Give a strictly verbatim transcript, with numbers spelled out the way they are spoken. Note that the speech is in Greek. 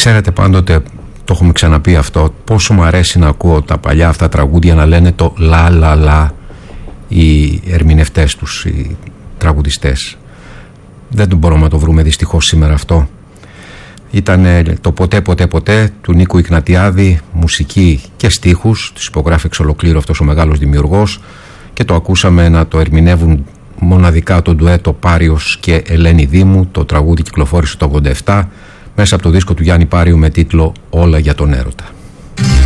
Ξέρετε, πάντοτε το έχουμε ξαναπεί αυτό, πόσο μου αρέσει να ακούω τα παλιά αυτά τραγούδια να λένε το λα λα λα οι ερμηνευτές τους, οι τραγουδιστές. Δεν το μπορούμε να το βρούμε δυστυχώς σήμερα αυτό. Ήταν το ποτέ ποτέ ποτέ του Νίκου Ικνατιάδη, μουσική και στίχους, τους υπογράφει εξ ολοκλήρου αυτός ο μεγάλος δημιουργός, και το ακούσαμε να το ερμηνεύουν μοναδικά το ντουέτο Πάριος και Ελένη Δήμου. Το τραγούδι κυκλοφόρησε το ογδόντα επτά μέσα από το δίσκο του Γιάννη Πάριου με τίτλο «Όλα για τον έρωτα».